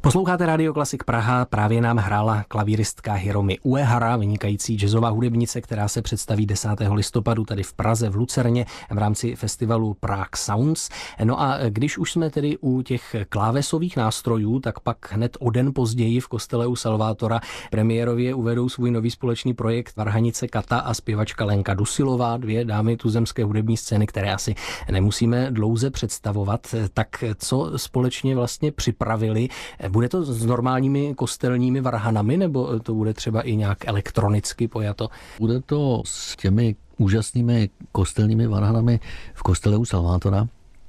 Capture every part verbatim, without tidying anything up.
Posloucháte Radio Klasik Praha, právě nám hrála klavíristka Hiromi Uehara, vynikající jazzová hudebnice, která se představí desátého listopadu tady v Praze v Lucerně v rámci festivalu Prague Sounds. No a když už jsme tedy u těch klávesových nástrojů, tak pak hned o den později v kostele u Salvátora premiérově uvedou svůj nový společný projekt Varhanice Kata a zpěvačka Lenka Dusilová, dvě dámy tuzemské hudební scény, které asi nemusíme dlouze představovat. Tak co společně vlastně připravili? Bude to s normálními kostelními varhanami, nebo to bude třeba i nějak elektronicky pojato? Bude to s těmi úžasnými kostelními varhanami v kostele u Salvátora,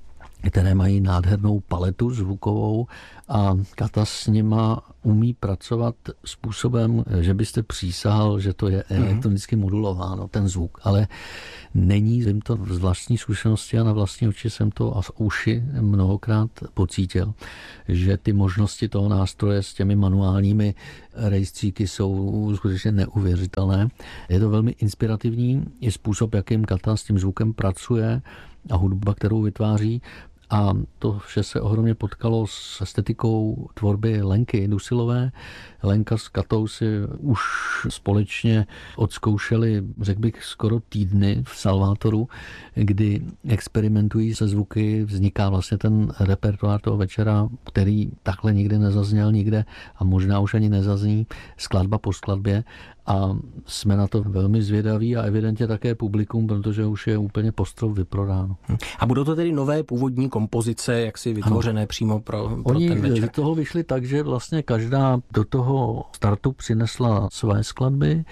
které mají nádhernou paletu zvukovou a Kata s nima umí pracovat způsobem, že byste přísahal, že to je elektronicky modulováno, ten zvuk, ale není jim to z vlastní zkušenosti a na vlastní oči jsem to a z uši mnohokrát pocítil, že ty možnosti toho nástroje s těmi manuálními rejstříky jsou skutečně neuvěřitelné. Je to velmi inspirativní i způsob, jakým Kata s tím zvukem pracuje a hudba, kterou vytváří. A to vše se ohromně potkalo s estetikou tvorby Lenky Dusilové. Lenka s Katou si už společně odzkoušeli, řekl bych, skoro týdny v Salvátoru, kdy experimentují se zvuky, vzniká vlastně ten repertoár toho večera, který takhle nikdy nezazněl nikde a možná už ani nezazní, skladba po skladbě. A jsme na to velmi zvědaví a evidentně také publikum, protože už je úplně postrov vyprodáno. A budou to tedy nové původní kompozice, jaksi vytvořené ano. přímo pro, pro Oni ten večer? Oni z toho vyšli tak, že vlastně každá do toho startu přinesla své skladby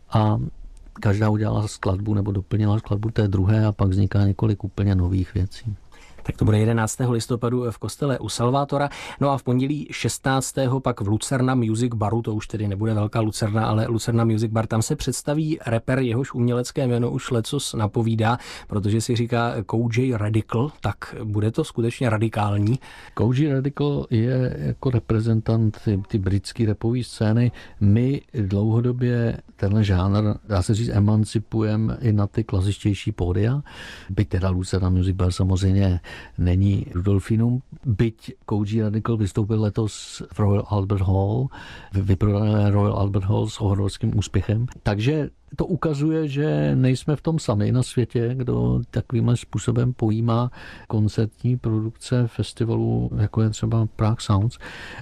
a každá udělala skladbu nebo doplnila skladbu té druhé a pak vzniká několik úplně nových věcí. Tak to bude jedenáctého listopadu v kostele u Salvátora. No a v pondělí šestnáctého pak v Lucerna Music Baru, to už tedy nebude velká Lucerna, ale Lucerna Music Bar, tam se představí rapper, jehož umělecké jméno už lecos napovídá, protože si říká Kojey Radical, tak bude to skutečně radikální. Kojey Radical je jako reprezentant ty, ty britské rapové scény. My dlouhodobě tenhle žánr, dá se říct, emancipujeme i na ty klasičtější pódia. Byť teda Lucerna Music Bar samozřejmě není Rudolfinum, byť Kojey Radical vystoupil letos v Royal Albert Hall, vyprodané Royal Albert Hall s obrovským úspěchem. Takže to ukazuje, že nejsme v tom sami na světě, kdo takovýmhle způsobem pojímá koncertní produkce festivalu, jako je třeba Prague Sounds.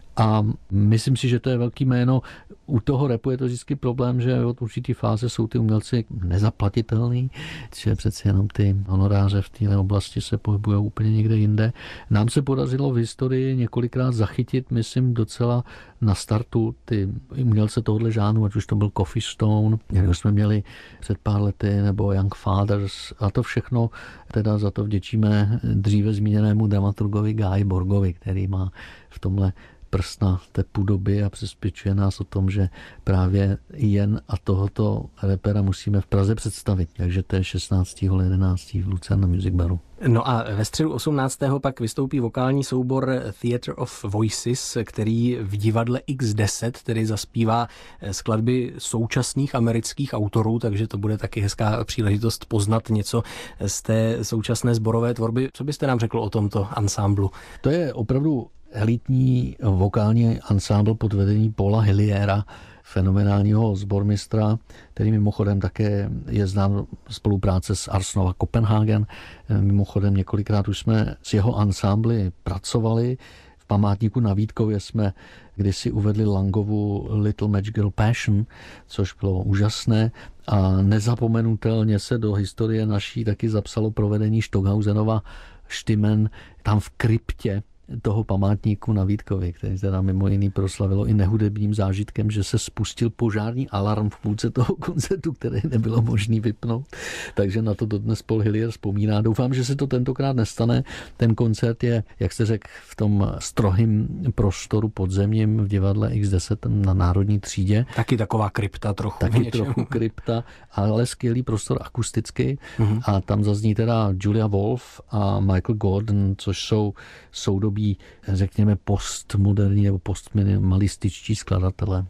A myslím si, že to je velký jméno. U toho rapu je to vždycky problém, že od určitý fáze jsou ty umělci nezaplatitelný, že přeci jenom ty honoráře v této oblasti se pohybují úplně někde jinde. Nám se podařilo v historii několikrát zachytit, myslím, docela na startu ty umělce tohohle žánru, ať už to byl Coffee Stone, jak jsme měli před pár lety, nebo Young Fathers, a to všechno teda za to vděčíme dříve zmíněnému dramaturgovi Guy Borgovi, který má v tomhle prst na tepu doby a přesvědčuje nás o tom, že právě jen a tohoto repera musíme v Praze představit. Takže to je šestnáctého jedenáctého v Lucerna Music Baru. No a ve středu osmnáctého pak vystoupí vokální soubor Theatre of Voices, který v divadle iks deset tedy zaspívá skladby současných amerických autorů, takže to bude taky hezká příležitost poznat něco z té současné sborové tvorby. Co byste nám řekl o tomto ansámblu? To je opravdu elitní vokální ansámbl pod vedením Paula Hilliera, fenomenálního sbormistra, který mimochodem také je znám spolupráce s Ars Nova Copenhagen. Mimochodem několikrát už jsme s jeho ansámbly pracovali. V památníku na Vítkově jsme kdysi uvedli Langovu Little Magical Passion, což bylo úžasné a nezapomenutelně se do historie naší taky zapsalo provedení Stockhausenova Štymen tam v kryptě toho památníku na Vítkovi, který teda mimo jiný proslavilo i nehudebním zážitkem, že se spustil požární alarm v půlce toho koncertu, který nebylo možný vypnout. Takže na to dodnes Paul Hillier vzpomíná. Doufám, že se to tentokrát nestane. Ten koncert je, jak se řekl, v tom strohým prostoru podzemním v divadle iks deset na Národní třídě. Taky taková krypta trochu. Taky trochu krypta, ale skvělý prostor akusticky. Mm-hmm. A tam zazní teda Julia Wolf a Michael Gordon, což jsou soudobí, řekněme, postmoderní nebo postminimalističtí skladatelé.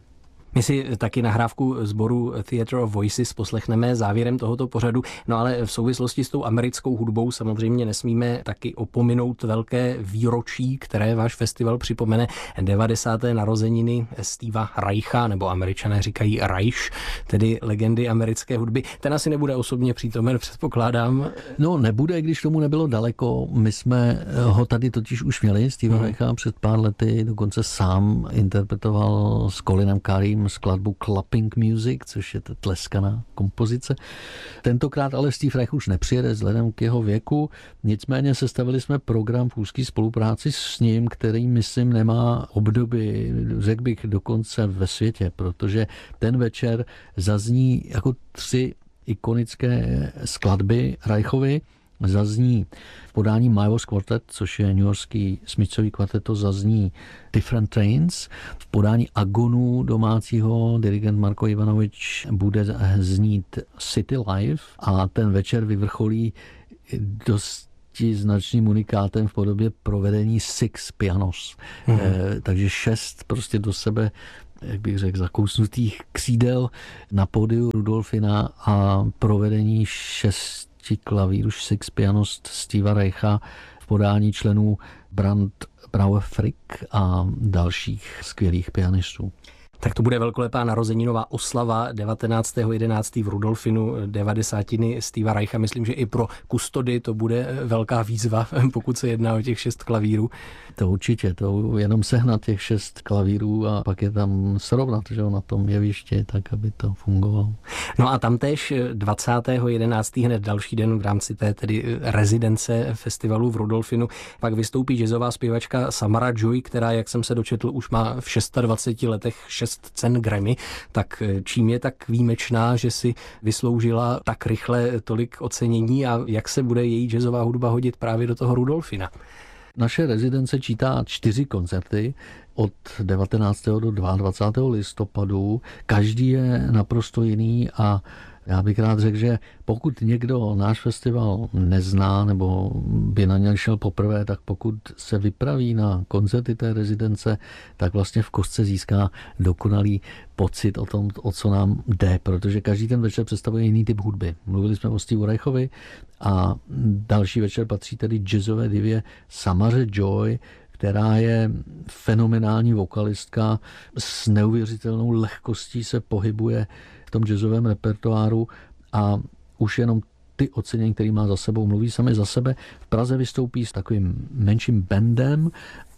My si taky nahrávku sboru Theatre of Voices poslechneme závěrem tohoto pořadu, no ale v souvislosti s tou americkou hudbou samozřejmě nesmíme taky opominout velké výročí, které váš festival připomene, devadesáté narozeniny Steva Reicha, nebo Američané říkají Reich, tedy legendy americké hudby. Ten asi nebude osobně přítomen, předpokládám. No nebude, když tomu nebylo daleko. My jsme ho tady totiž už měli, Steva hmm. Reicha před pár lety, dokonce sám interpretoval s Colinem Carrym skladbu Clapping Music, což je tleskaná kompozice. Tentokrát ale Steve Reich už nepřijede vzhledem k jeho věku, nicméně sestavili jsme program v úzké spolupráci s ním, který myslím nemá obdoby, řekl bych dokonce ve světě, protože ten večer zazní jako tři ikonické skladby Reichovi. Zazní v podání Maivos Quartet, což je newyorský Smithsový kvarteto, zazní Different Trains. V podání Agonu domácího dirigent Marko Ivanovič bude znít City Life a ten večer vyvrcholí dosti značným unikátem v podobě provedení Six Pianos. Mm. Eh, takže šest prostě do sebe, jak bych řekl, zakousnutých křídel na pódiu Rudolfina a provedení šest klavíru Six Pianos Steva Reicha v podání členů Brand Brauer Frick a dalších skvělých pianistů. Tak to bude velkolepá narozeninová oslava devatenáctého jedenáctého v Rudolfinu, devadesátiny Steva Reicha. Myslím, že i pro kustody to bude velká výzva, pokud se jedná o těch šest klavírů. To určitě, to jenom sehnat těch šest klavírů a pak je tam srovnat, že na tom jevišti, tak aby to fungovalo. No a tamtéž dvacátého jedenáctého hned další den v rámci té tedy rezidence festivalu v Rudolfinu pak vystoupí jazzová zpěvačka Samara Joy, která, jak jsem se dočetl, už má v dvaceti šesti letech šest cen Grammy. Tak čím je tak výjimečná, že si vysloužila tak rychle tolik ocenění a jak se bude její jazzová hudba hodit právě do toho Rudolfina? Naše rezidence čítá čtyři koncerty od devatenáctého do dvacátého druhého listopadu. Každý je naprosto jiný a já bych rád řekl, že pokud někdo náš festival nezná nebo by na něj šel poprvé, tak pokud se vypraví na koncerty té rezidence, tak vlastně v kostce získá dokonalý pocit o tom, o co nám jde, protože každý ten večer představuje jiný typ hudby. Mluvili jsme o Steve Reichovi a další večer patří tedy jazzové divě Samaře Joy, která je fenomenální vokalistka, s neuvěřitelnou lehkostí se pohybuje v tom jazzovém repertoáru a už jenom ty ocenění, který má za sebou, mluví sami za sebe. V Praze vystoupí s takovým menším bandem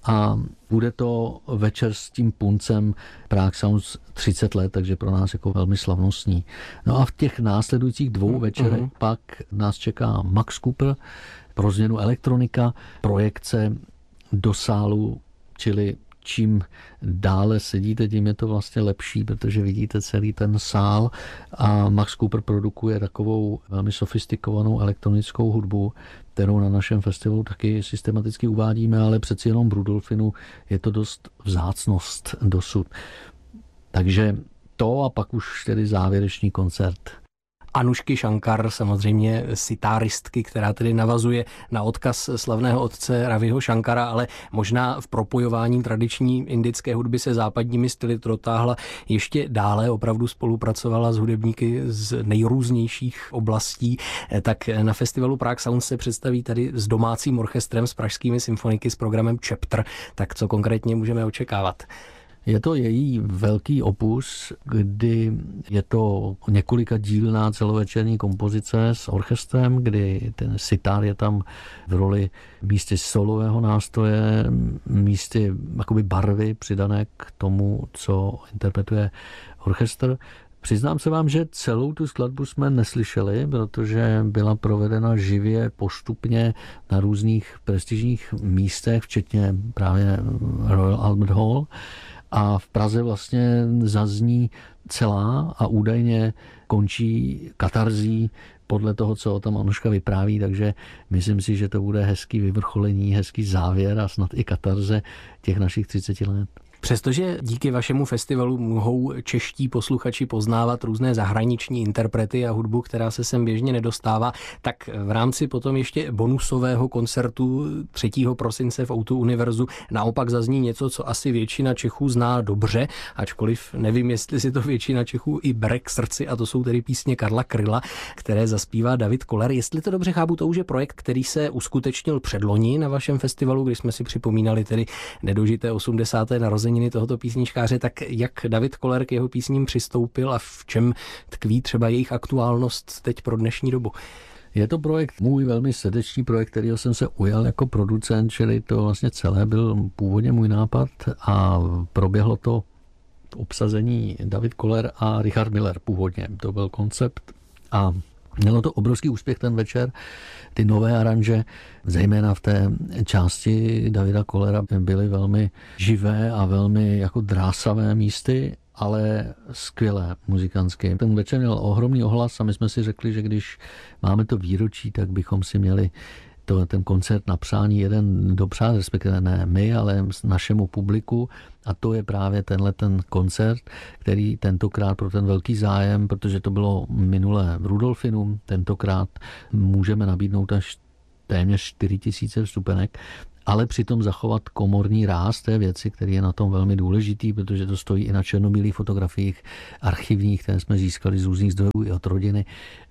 a bude to večer s tím puncem Prague Sounds třicet let, takže pro nás jako velmi slavnostní. No a v těch následujících dvou večerech uh-huh. pak nás čeká Max Cooper, pro změnu elektronika, projekce do sálu, čili čím dále sedíte, tím je to vlastně lepší, protože vidíte celý ten sál a Max Cooper produkuje takovou velmi sofistikovanou elektronickou hudbu, kterou na našem festivalu taky systematicky uvádíme, ale přeci jenom v Rudolfinu je to dost vzácnost dosud. Takže to a pak už tedy závěrečný koncert. Anušky Shankar, samozřejmě sitáristky, která tedy navazuje na odkaz slavného otce Raviho Shankara, ale možná v propojování tradiční indické hudby se západními styly protáhla ještě dále, opravdu spolupracovala s hudebníky z nejrůznějších oblastí. Tak na festivalu Prague Sounds se představí tady s domácím orchestrem, s pražskými symfoniky, s programem Chapter. Tak co konkrétně můžeme očekávat? Je to její velký opus, kdy je to několika dílná celovečerní kompozice s orchestrem, kdy ten sitar je tam v roli místy solového nástroje, místy jakoby barvy přidané k tomu, co interpretuje orchestr. Přiznám se vám, že celou tu skladbu jsme neslyšeli, protože byla provedena živě postupně na různých prestižních místech, včetně právě Royal Albert Hall. A v Praze vlastně zazní celá a údajně končí katarzí podle toho, co o tam Anuška vypráví, takže myslím si, že to bude hezký vyvrcholení, hezký závěr a snad i katarze těch našich třiceti let. Přestože díky vašemu festivalu mohou čeští posluchači poznávat různé zahraniční interprety a hudbu, která se sem běžně nedostává, tak v rámci potom ještě bonusového koncertu třetího prosince v O dva Univerzu naopak zazní něco, co asi většina Čechů zná dobře, ačkoliv nevím, jestli si to většina Čechů i bere k srdci, a to jsou tedy písně Karla Kryla, které zaspívá David Koller. Jestli to dobře chápu, to už je projekt, který se uskutečnil předloni na vašem festivalu, kdy jsme si připomínali tedy nedožité osmdesáté narozeniny tohoto písničkáře, tak jak David Koller k jeho písním přistoupil a v čem tkví třeba jejich aktuálnost teď pro dnešní dobu? Je to projekt, můj velmi srdečný projekt, kterýho jsem se ujal jako producent, čili to vlastně celé byl původně můj nápad a proběhlo to obsazení David Koller a Richard Miller původně. To byl koncept a mělo to obrovský úspěch ten večer. Ty nové aranže, zejména v té části Davida Kollera, byly velmi živé a velmi jako drásavé místy, ale skvělé muzikantsky. Ten večer měl ohromný ohlas a my jsme si řekli, že když máme to výročí, tak bychom si měli to, ten koncert na přání jeden dopřát, respektive ne my, ale našemu publiku. A to je právě tenhle ten koncert, který tentokrát pro ten velký zájem, protože to bylo minulé v Rudolfinu, tentokrát můžeme nabídnout až téměř čtyři tisíce vstupenek, ale přitom zachovat komorní ráz té věci, který je na tom velmi důležitý, protože to stojí i na černobílých fotografiích archivních, které jsme získali z různých zdrojů i od rodiny,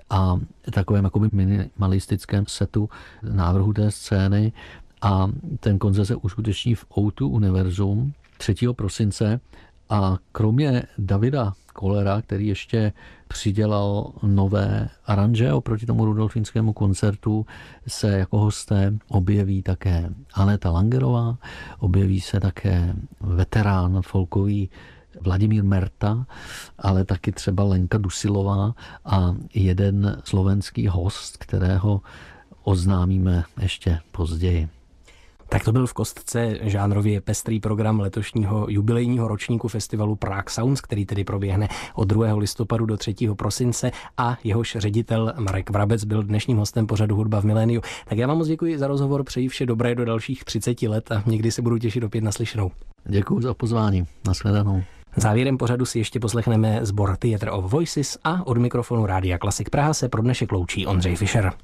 a takovém jakoby minimalistickém setu návrhu té scény. A ten koncert se uskuteční v O dva Univerzum třetího prosince a kromě Davida Kollera, který ještě přidělal nové aranže oproti tomu rudolfínskému koncertu, se jako hosté objeví také Aneta Langerová, objeví se také veterán folkový Vladimír Merta, ale taky třeba Lenka Dusilová a jeden slovenský host, kterého oznámíme ještě později. Tak to byl v kostce žánrově pestrý program letošního jubilejního ročníku festivalu Prague Sounds, který tedy proběhne od druhého listopadu do třetího prosince a jehož ředitel Marek Vrabec byl dnešním hostem pořadu Hudba v miléniu. Tak já vám moc děkuji za rozhovor, přeji vše dobré do dalších třiceti let a někdy se budu těšit opět naslyšenou. Děkuji za pozvání. Nashledanou. Závěrem pořadu si ještě poslechneme sbor Theatre of Voices a od mikrofonu Rádia Klasik Praha se pro dnešek loučí Ondřej Fischer.